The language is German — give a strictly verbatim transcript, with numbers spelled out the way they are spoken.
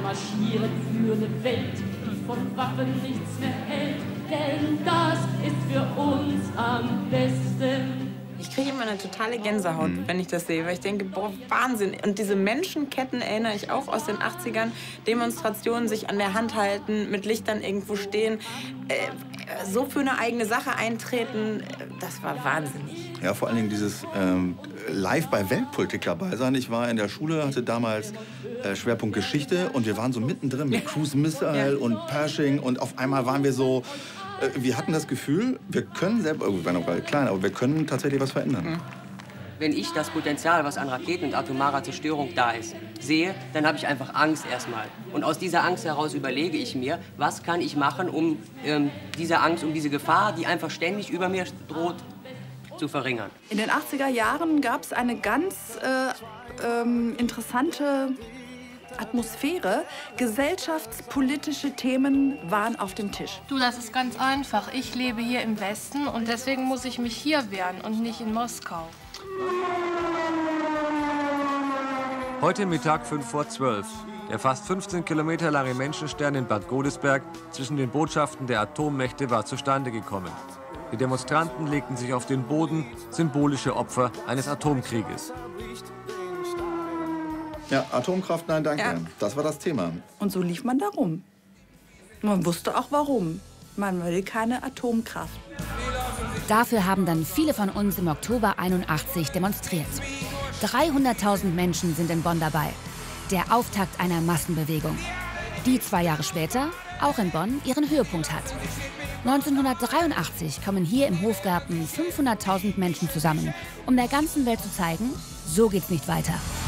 marschieren für eine Welt, die von Waffen nichts mehr hält. Denn das ist für uns am besten. Ich kriege immer eine totale Gänsehaut, mhm. wenn ich das sehe, weil ich denke, boah, Wahnsinn. Und diese Menschenketten erinnere ich auch aus den achtzigern. Demonstrationen, sich an der Hand halten, mit Lichtern irgendwo stehen, äh, so für eine eigene Sache eintreten, das war wahnsinnig. Ja, vor allen Dingen dieses ähm, live bei Weltpolitik dabei sein. Ich war in der Schule, hatte damals äh, Schwerpunkt Geschichte und wir waren so mittendrin mit Cruise Missile ja. und Pershing und auf einmal waren wir so, äh, wir hatten das Gefühl, wir können selber, wir waren noch gerade klein, aber wir können tatsächlich was verändern. Mhm. Wenn ich das Potenzial, was an Raketen und atomarer Zerstörung da ist, sehe, dann habe ich einfach Angst erstmal. Und aus dieser Angst heraus überlege ich mir, was kann ich machen, um ähm, diese Angst, um diese Gefahr, die einfach ständig über mir droht, zu verringern. In den achtziger Jahren gab es eine ganz äh, ähm, interessante Atmosphäre. Gesellschaftspolitische Themen waren auf dem Tisch. Du, das ist ganz einfach. Ich lebe hier im Westen und deswegen muss ich mich hier wehren und nicht in Moskau. Heute Mittag fünf vor zwölf. Der fast fünfzehn Kilometer lange Menschenstern in Bad Godesberg zwischen den Botschaften der Atommächte war zustande gekommen. Die Demonstranten legten sich auf den Boden, symbolische Opfer eines Atomkrieges. Ja, Atomkraft, nein, danke. Ja. Das war das Thema. Und so lief man da rum. Man wusste auch warum. Man will keine Atomkraft. Dafür haben dann viele von uns im Oktober einundachtzig demonstriert. dreihunderttausend Menschen sind in Bonn dabei. Der Auftakt einer Massenbewegung, die zwei Jahre später auch in Bonn ihren Höhepunkt hat. neunzehnhundertdreiundachtzig kommen hier im Hofgarten fünfhunderttausend Menschen zusammen, um der ganzen Welt zu zeigen, so geht's nicht weiter.